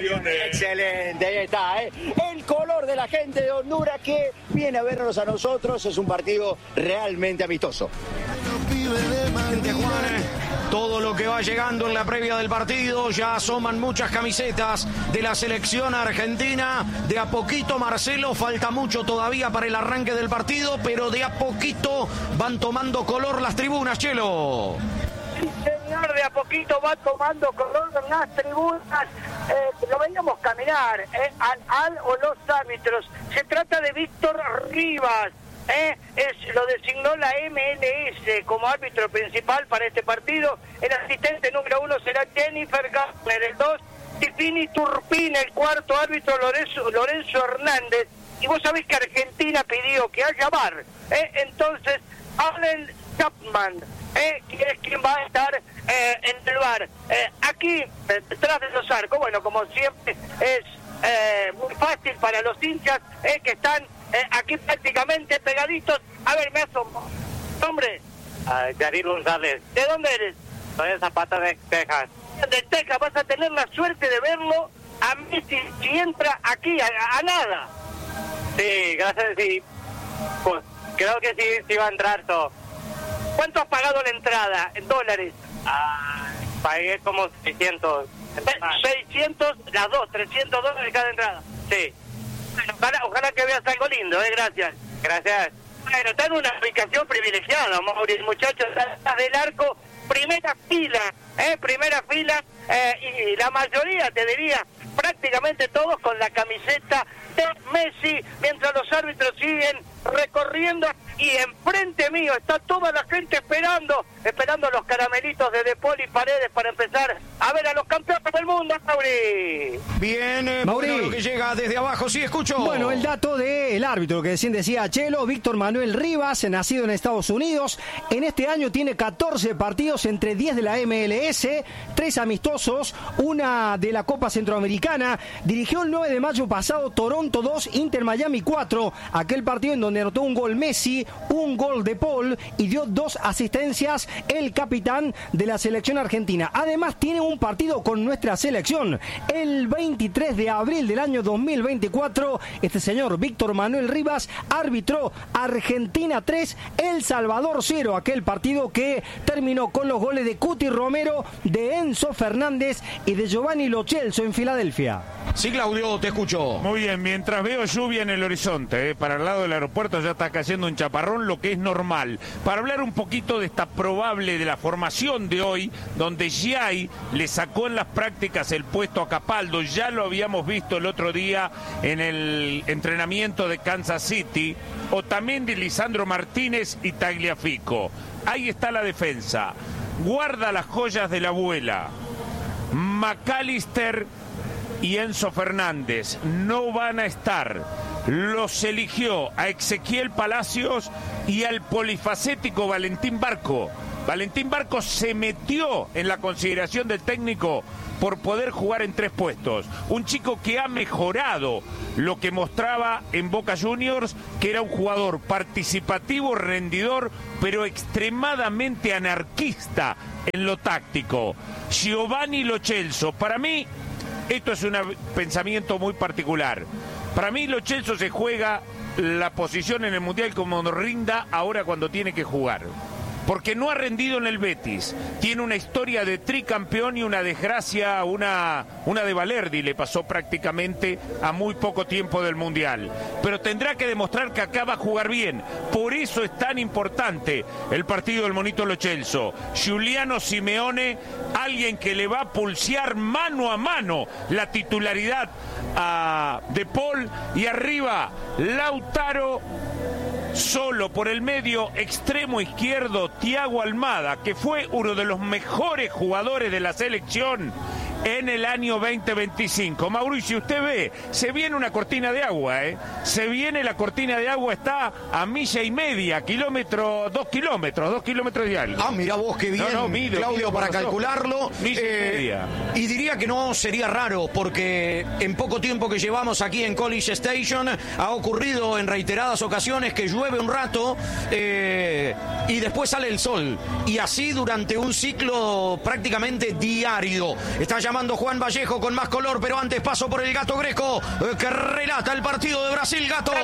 Excelente, ahí está, el color de la gente de Honduras que viene a vernos a nosotros. Es un partido realmente amistoso. Todo lo que va llegando en la previa del partido, ya asoman muchas camisetas de la selección argentina. De a poquito, Marcelo, falta mucho todavía para el arranque del partido, pero de a poquito van tomando color las tribunas, Chelo. Señor, de a poquito va tomando color las tribunas. Lo veíamos caminar al o los árbitros. Se trata de Víctor Rivas. Lo designó la MLS como árbitro principal para este partido. El asistente número 1 será Jennifer Garner, el 2 Tiffany Turpin, el cuarto árbitro Lorenzo Hernández. Y vos sabés que Argentina pidió que haya VAR, entonces Allen Chapman que es quien va a estar en el VAR. Aquí, detrás de los arcos, bueno, como siempre es muy fácil para los hinchas que están aquí prácticamente pegaditos. A ver, me asomo. ¿Nombre? Yarir González. ¿De dónde eres? Soy de Zapata, de Texas. De Texas. Vas a tener la suerte de verlo a Messi si entra aquí a nada. Sí, gracias, sí. Pues creo que sí va a entrar todo. ¿Cuánto has pagado la entrada en dólares? Pagué como 600. 600, las dos, $300 cada entrada. Sí. Bueno, ojalá que veas algo lindo, gracias. Gracias. Bueno, está en una ubicación privilegiada, Mauri, el muchacho está del arco, primera fila, y la mayoría, te diría, prácticamente todos con la camiseta de Messi, mientras los árbitros siguen recorriendo, y enfrente mío está toda la gente esperando los caramelitos de Paul y Paredes para empezar a ver a los campeones del mundo, Mauri. Bien, Mauri. Bueno, lo que llega desde abajo, sí, escucho. Bueno, el dato del árbitro, lo que recién decía Chelo, Víctor Manuel Rivas, nacido en Estados Unidos. En este año tiene 14 partidos entre 10 de la MLS, 3 amistosos, una de la Copa Centroamericana. Dirigió el 9 de mayo pasado Toronto 2, Inter Miami 4, aquel partido en donde anotó un gol Messi, un gol de Paul y dio 2 asistencias el capitán de la selección argentina. Además tiene un partido con nuestra selección el 23 de abril del año 2024. Este señor Víctor Manuel Rivas arbitró Argentina 3, El Salvador 0, aquel partido que terminó con los goles de Cuti Romero, de Enzo Fernández y de Giovanni Lo Celso en Filadelfia. Sí, Claudio, te escucho. Muy bien, mientras veo lluvia en el horizonte, para el lado del aeropuerto ya está cayendo un chaparrón, lo que es normal. Para hablar un poquito de esta probable, de la formación de hoy, donde Giai le sacó en las prácticas el puesto a Capaldo, ya lo habíamos visto el otro día en el entrenamiento de Kansas City, o también de Lisandro Martínez y Tagliafico. Ahí está la defensa. Guarda las joyas de la abuela. McAllister y Enzo Fernández no van a estar. Los eligió a Ezequiel Palacios y al polifacético Valentín Barco. Valentín Barco se metió en la consideración del técnico por poder jugar en 3 puestos. Un chico que ha mejorado lo que mostraba en Boca Juniors, que era un jugador participativo, rendidor, pero extremadamente anarquista en lo táctico. Giovanni Lo Celso, para mí, esto es un pensamiento muy particular. Para mí Lo Celso se juega la posición en el Mundial como rinda ahora cuando tiene que jugar. Porque no ha rendido en el Betis. Tiene una historia de tricampeón y una desgracia, una de Valerdi le pasó prácticamente a muy poco tiempo del Mundial. Pero tendrá que demostrar que acá va a jugar bien. Por eso es tan importante el partido del Monito Lo Celso. Giuliano Simeone, alguien que le va a pulsear mano a mano la titularidad a De Paul, y arriba Lautaro. Solo por el medio extremo izquierdo Thiago Almada, que fue uno de los mejores jugadores de la selección en el año 2025. Mauricio, usted ve, se viene una cortina de agua, se viene la cortina de agua, está a 1,5 millas, 2 kilómetros y algo. Mira vos qué bien, mide, Claudio, para calcularlo. Y diría que no sería raro, porque en poco tiempo que llevamos aquí en College Station ha ocurrido en reiteradas ocasiones que llueve un rato y después sale el sol. Y así durante un ciclo prácticamente diario. Está ya llamando Juan Vallejo con más color, pero antes paso por el Gato Greco, que relata el partido de Brasil. Gato.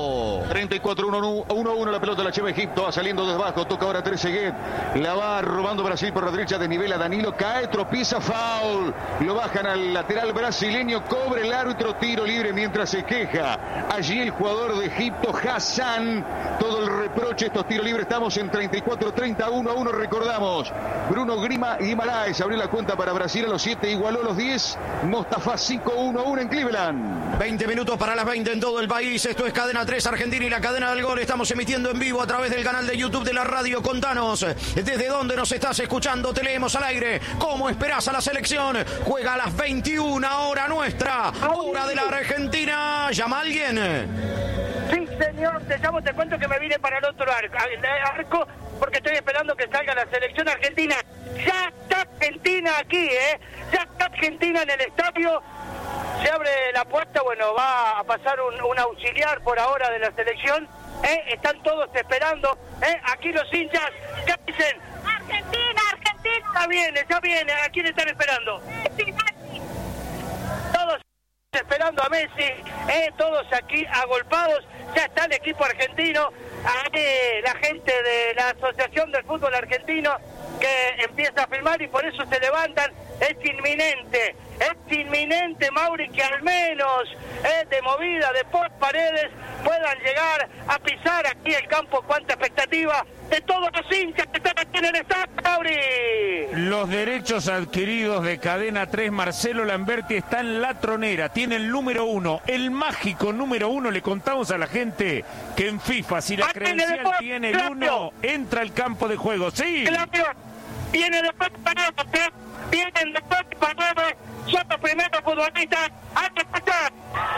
34-1-1 la pelota la lleva Egipto, va saliendo desde abajo, toca ahora Trezeguet, la va robando Brasil por la derecha, desnivela Danilo, cae, tropieza, foul, lo bajan al lateral brasileño, cobre el árbitro, tiro libre mientras se queja allí el jugador de Egipto, Hassan, todo el reproche, estos tiros libres, estamos en 34-30-1-1, recordamos, Bruno Guimaraes abrió la cuenta para Brasil a los 7, igualó los 10, Mostafa 5-1-1 en Cleveland. 20 minutos para las 20 en todo el país, esto es Cadena 3 Argentina y la Cadena del Gol, estamos emitiendo en vivo a través del canal de YouTube de la radio. Contanos desde dónde nos estás escuchando, te leemos al aire. ¿Cómo esperás a la selección? Juega a las 21 hora nuestra, hora de la Argentina. ¿Llama a alguien? Sí, señor, te cuento que me vine para el otro arco porque estoy esperando que salga la selección argentina. Ya está Argentina aquí, ya está Argentina en el estadio. Se abre la puerta, bueno, va a pasar un auxiliar por ahora de la selección. Están todos esperando. Aquí los hinchas, ¿qué dicen? Argentina, Argentina. Ya viene. ¿A quién están esperando? Messi. Todos esperando a Messi. Todos aquí agolpados. Ya está el equipo argentino. La gente de la Asociación del Fútbol Argentino que empieza a filmar y por eso se levantan. Es inminente, Mauri, que al menos de movida de Paul Paredes puedan llegar a pisar aquí el campo. Cuánta expectativa de todos los hinchas que están aquí en el estadio, Mauri. Los derechos adquiridos de Cadena 3, Marcelo Lamberti está en la tronera, tiene el número 1, el mágico número 1. Le contamos a la gente que en FIFA, si la credencial tiene el 1, entra al campo de juego. Sí. Viene después Paredes, vienen después Paredes, son los primeros futbolistas. Hay que escuchar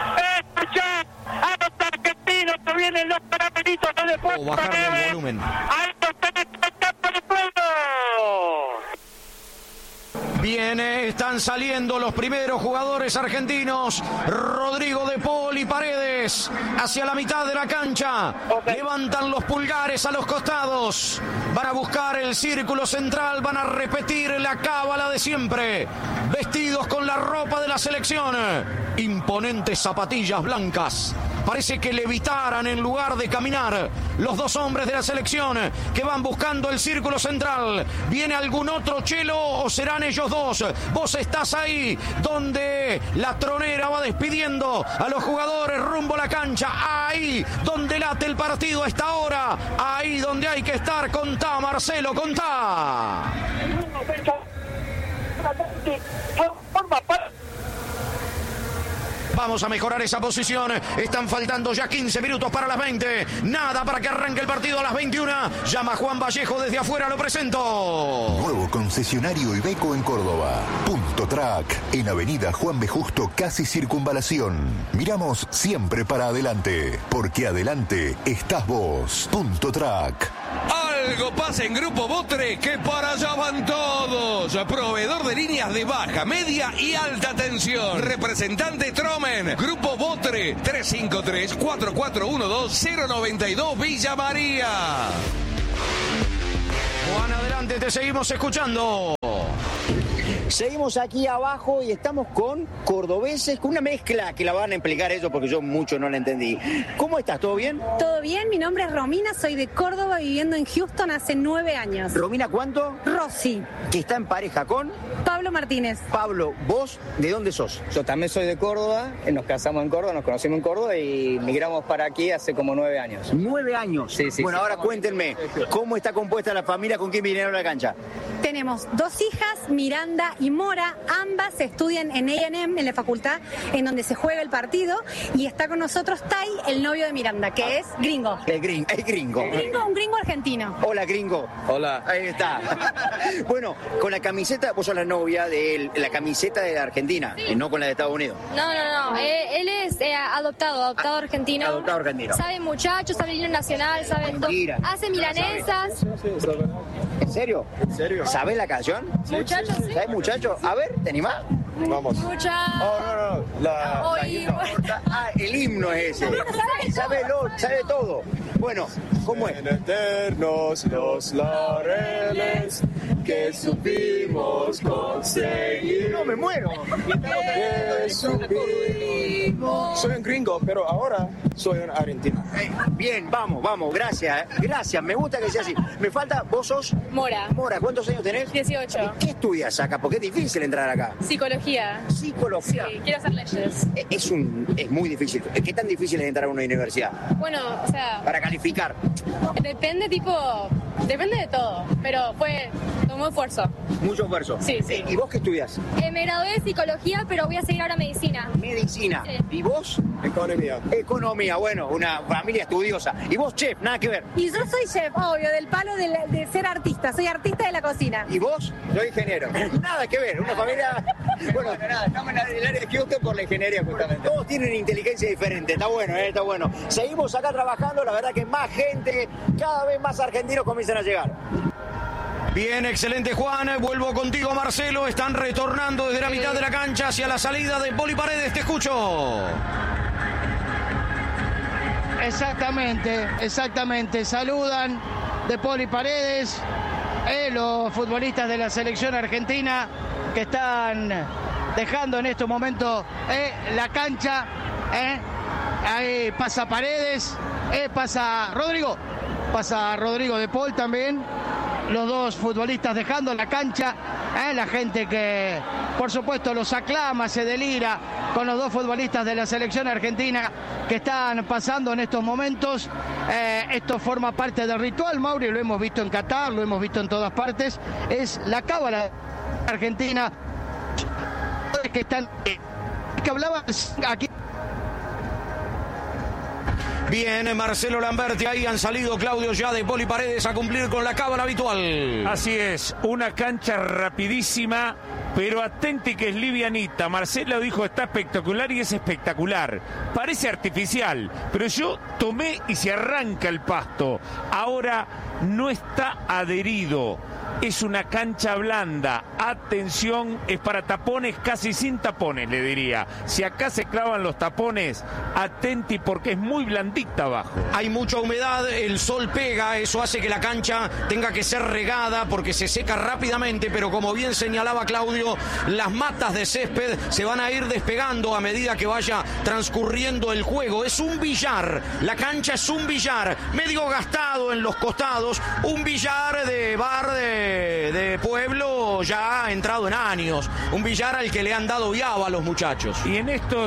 a los argentinos que vienen los paramelitos de después Paredes. Hay que estar por el pueblo. Viene, están saliendo los primeros jugadores argentinos. Rodrigo de Paul y Paredes hacia la mitad de la cancha. Levantan los pulgares a los costados. Van a buscar el círculo central. Van a repetir la cábala de siempre. Vestidos con la ropa de la selección. Imponentes zapatillas blancas. Parece que levitaran en lugar de caminar. Los dos hombres de la selección que van buscando el círculo central. ¿Viene algún otro Chelo o serán ellos dos? Vos estás ahí donde la tronera va despidiendo a los jugadores rumbo a la cancha. Ahí donde late el partido a esta hora. Ahí donde hay que estar. Contá, Marcelo, contá. Vamos a mejorar esa posición. Están faltando ya 15 minutos para las 20. Nada para que arranque el partido a las 21. Llama Juan Vallejo desde afuera, lo presento. Nuevo concesionario Iveco en Córdoba. Punto Track, en Avenida Juan B. Justo, casi Circunvalación. Miramos siempre para adelante, porque adelante estás vos. Punto Track. Algo pasa en Grupo Botre, que para allá van todos. Proveedor de líneas de baja, media y alta tensión. Representante Tromen. Grupo Botre, 353-4412-092 Villa María. Juan, adelante, te seguimos escuchando. Seguimos aquí abajo y estamos con cordobeses, con una mezcla que la van a explicar ellos porque yo mucho no la entendí. ¿Cómo estás? ¿Todo bien? Todo bien, mi nombre es Romina, soy de Córdoba, viviendo en Houston hace 9 años. ¿Romina cuánto? Rosy. Que está en pareja con... Pablo Martínez. Pablo, ¿vos de dónde sos? Yo también soy de Córdoba, nos casamos en Córdoba, nos conocimos en Córdoba y migramos para aquí hace como 9 años. ¿9 años? Sí, sí. Bueno, sí, ahora cuéntenme, ¿cómo está compuesta la familia? ¿Con quién vinieron a la cancha? Tenemos 2 hijas, Miranda y Mora, ambas estudian en A&M, en la facultad en donde se juega el partido, y está con nosotros Tai, el novio de Miranda, que es gringo. El gringo. Un gringo argentino. Hola, gringo. Hola. Ahí está. Bueno, con la camiseta, vos sos la novia de él, la camiseta de Argentina, sí. No con la de Estados Unidos. No. Él es adoptado argentino. Adoptado argentino. Sabe muchachos, sabe el himno nacional, sabe hace milanesas. ¿En serio? ¿En serio? ¿Sabés la canción? Muchachos, sí. ¿Sabés, muchacho? A ver, ¿te animás? Vamos. No. El himno es ese. Sabe todo. Bueno, ¿cómo es? En eternos los laureles que supimos conseguir. No me muero. Que supimos. Soy un gringo, pero ahora soy un argentino. Bien, vamos, gracias. Gracias, me gusta que sea así. Me falta, ¿vos sos? Mora. Mora, ¿cuántos años tenés? 18. ¿Qué estudias acá? Porque es difícil entrar acá. Psicología. Psicología. Sí, quiero hacer leyes. Es muy difícil. ¿Qué tan difícil es entrar a una universidad? Bueno, o sea... Para calificar. Depende de todo, pero tomó esfuerzo. Mucho esfuerzo. Sí. ¿Y vos qué estudias? Me gradué de psicología, pero voy a seguir ahora medicina. Medicina. Sí. ¿Y vos? Economía, bueno, una familia estudiosa. ¿Y vos, chef? Nada que ver. Y yo soy chef, obvio, del palo de ser artista. Soy artista de la cocina. ¿Y vos? Soy ingeniero. Nada que ver, una familia... Bueno, nada, estamos en el área de Houston por la ingeniería justamente. Todos tienen inteligencia diferente, está bueno, está bueno. Seguimos acá trabajando, la verdad que más gente, cada vez más argentinos comienzan a llegar. Bien, excelente Juan, vuelvo contigo Marcelo, están retornando desde la mitad de la cancha hacia la salida de Poli Paredes, te escucho. Exactamente, saludan de Poli Paredes, los futbolistas de la selección argentina que están dejando en estos momentos la cancha, ahí pasa Paredes, pasa Rodrigo de Paul también, los dos futbolistas dejando la cancha, la gente que por supuesto los aclama, se delira con los dos futbolistas de la selección argentina que están pasando en estos momentos. Esto forma parte del ritual, Mauri, lo hemos visto en Qatar, lo hemos visto en todas partes, es la cábala argentina que están, que hablaban aquí. Bien, Marcelo Lamberti, ahí han salido Claudio ya de Poli Paredes a cumplir con la cábala habitual. Así es, una cancha rapidísima, pero atenti que es livianita. Marcelo dijo, está espectacular y es espectacular. Parece artificial, pero yo tomé y se arranca el pasto. Ahora no está adherido. Es una cancha blanda, atención, es para tapones, casi sin tapones, le diría. Si acá se clavan los tapones, atenti porque es muy blandita abajo. Hay mucha humedad, el sol pega, eso hace que la cancha tenga que ser regada porque se seca rápidamente, pero como bien señalaba Claudio, las matas de césped se van a ir despegando a medida que vaya transcurriendo el juego. Es un billar, la cancha es un billar, medio gastado en los costados, un billar de bar de pueblo ya ha entrado en años, un billar al que le han dado viaba a los muchachos. Y en esto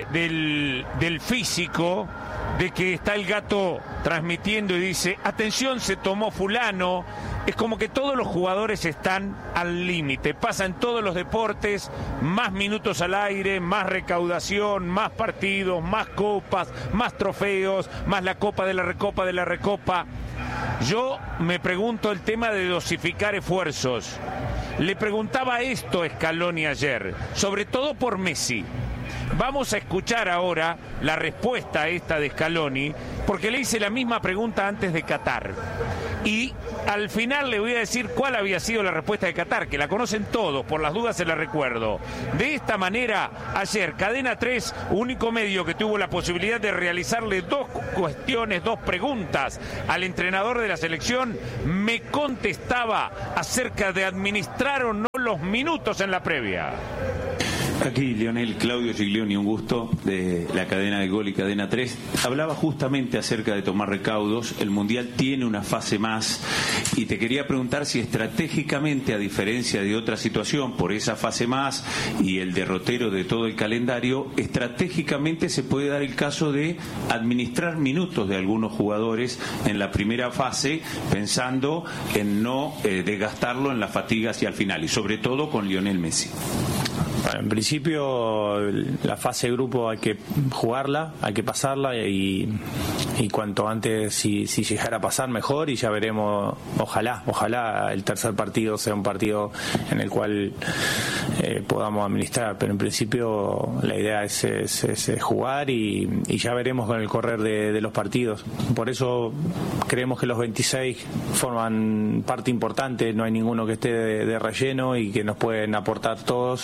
del físico, de que está el gato transmitiendo y dice, atención, se tomó fulano, es como que todos los jugadores están al límite, pasa en todos los deportes, más minutos al aire, más recaudación, más partidos, más copas, más trofeos, más la copa de la recopa. Yo me pregunto el tema de dosificar esfuerzos. Le preguntaba esto a Scaloni ayer, sobre todo por Messi. Vamos a escuchar ahora la respuesta a esta de Scaloni, porque le hice la misma pregunta antes de Qatar. Y al final le voy a decir cuál había sido la respuesta de Qatar, que la conocen todos, por las dudas se la recuerdo. De esta manera, ayer, Cadena 3, único medio que tuvo la posibilidad de realizarle dos preguntas al entrenador de la selección, me contestaba acerca de administrar o no los minutos en la previa. Aquí Lionel, Claudio Giglioni, un gusto, de la cadena de Gol y Cadena 3. Hablaba justamente acerca de tomar recaudos. El Mundial tiene una fase más y te quería preguntar si estratégicamente, a diferencia de otra situación, por esa fase más y el derrotero de todo el calendario, estratégicamente se puede dar el caso de administrar minutos de algunos jugadores en la primera fase, pensando en no desgastarlo en la fatiga hacia el final, y sobre todo con Lionel Messi. Bueno, en principio la fase de grupo hay que jugarla, hay que pasarla y cuanto antes si llegara a pasar mejor, y ya veremos, ojalá el tercer partido sea un partido en el cual podamos administrar, pero en principio la idea es jugar y ya veremos con el correr de los partidos. Por eso creemos que los 26 forman parte importante, no hay ninguno que esté de relleno y que nos pueden aportar todos, y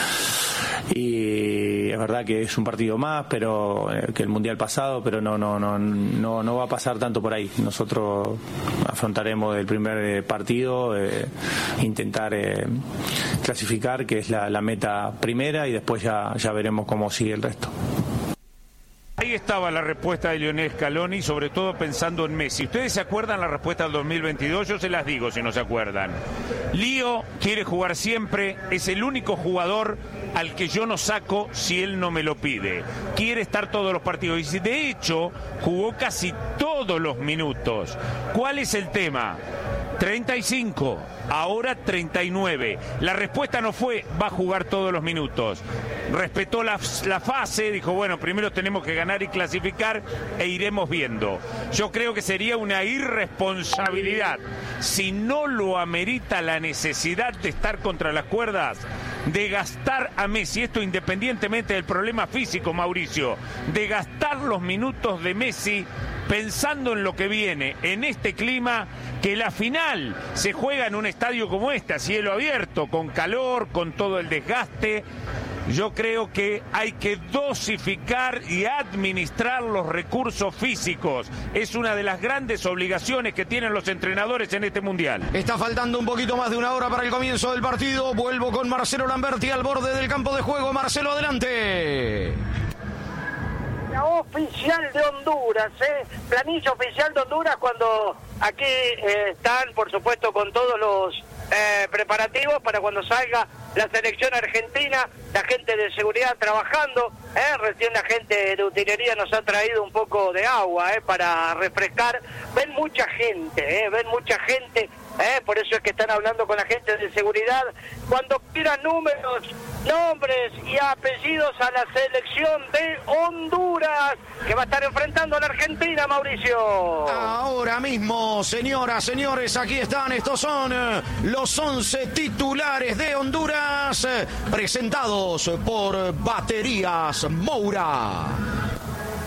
y es verdad que es un partido más, pero que el Mundial pasado, pero no va a pasar tanto por ahí. Nosotros afrontaremos el primer partido, intentar clasificar, que es la meta primera, y después ya veremos cómo sigue el resto. Ahí estaba la respuesta de Lionel Scaloni, sobre todo pensando en Messi. ¿Ustedes se acuerdan la respuesta del 2022? Yo se las digo si no se acuerdan. Lío quiere jugar siempre, es el único jugador al que yo no saco si él no me lo pide. Quiere estar todos los partidos y de hecho jugó casi todos los minutos. ¿Cuál es el tema? 35, ahora 39. La respuesta no fue va a jugar todos los minutos. Respetó la fase, dijo bueno, primero tenemos que ganar y clasificar e iremos viendo. Yo creo que sería una irresponsabilidad, si no lo amerita la necesidad de estar contra las cuerdas, de gastar a Messi, esto independientemente del problema físico, Mauricio, de gastar los minutos de Messi pensando en lo que viene, en este clima, que la final se juega en un estadio como este, a cielo abierto, con calor, con todo el desgaste. Yo creo que hay que dosificar y administrar los recursos físicos. Es una de las grandes obligaciones que tienen los entrenadores en este Mundial. Está faltando un poquito más de una hora para el comienzo del partido. Vuelvo con Marcelo Lamberti al borde del campo de juego. Marcelo, adelante. La oficial de Honduras, planilla oficial de Honduras, cuando aquí están, por supuesto, con todos los preparativos para cuando salga la selección argentina, la gente de seguridad trabajando, recién la gente de utilería nos ha traído un poco de agua para refrescar. Ven mucha gente, por eso es que están hablando con la gente de seguridad. Cuando quieran números, nombres y apellidos a la selección de Honduras, que va a estar enfrentando a la Argentina, Mauricio. Ahora mismo, señoras, señores, aquí están. Estos son los 11 titulares de Honduras, presentados por Baterías Moura.